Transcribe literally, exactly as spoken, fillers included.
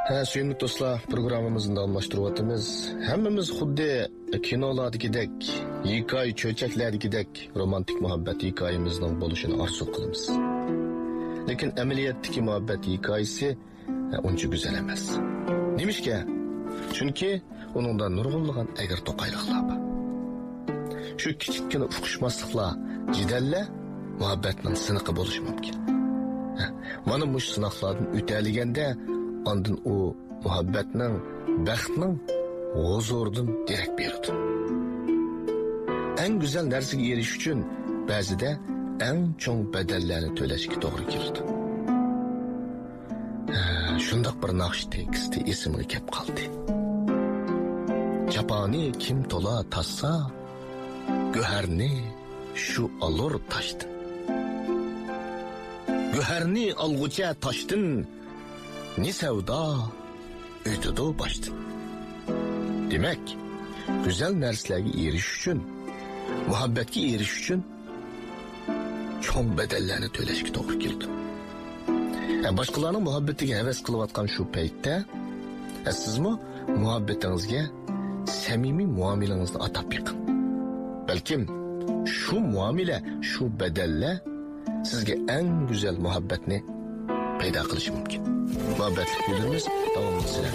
Ha, suyumli do'stlar, programmamizni davomlashtiryapmiz. Hammamiz xuddi kinolardagidek, hikoya cho'chaklardagidek romantik muhabbat hikoyamizning bo'lishini orzu qilamiz. Lekin amaliyotdagi muhabbat hikoyasi uncha go'zal emas. Nimishga? Chunki uningda nurg'unlagan agar to'qayliqlar bor. Shu kichikgina uqishmasliklar, jidallar muhabbatning siniqi bo'lishi mumkin. Mana bu sinoqlardan o'taliganda ondan u muhabbatning, baxtning huzurdan derak beradi. Eng go'zal narsaga erishish uchun ba'zida eng cho'ng badallarni to'lashga to'g'ri keladi. Shundoq bir naqsh teksti esimga kelib qoldi. Japoni kim to'la tassa, go'harni shu olur tashdi. Go'harni olg'ucha tashdin, ne savdo o'tidi boshdan. Demak, go'zal narsalarga erishish uchun, muhabbatga erishish uchun cho'ng badallarni to'lashga to'g'ri keldi. Boshqalarning muhabbatiga havas qilayotgan shu paytda, sizmi muhabbatingizga samimiy muomalangizni atab yiqing. Balkim shu muomala, shu badallar sizga eng go'zal muhabbatni paydo qilishi mumkin. Muhabbatli filmimiz davomida